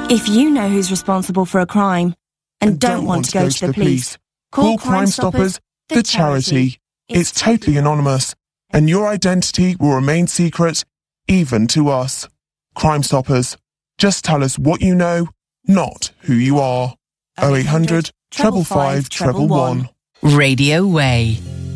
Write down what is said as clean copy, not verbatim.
If you know who's responsible for a crime and don't want to go to the police, call Crime Stoppers, the charity. It's totally anonymous, and your identity will remain secret, even to us. Crime Stoppers. Just tell us what you know, not who you are. 0800 555 111. Radio Way.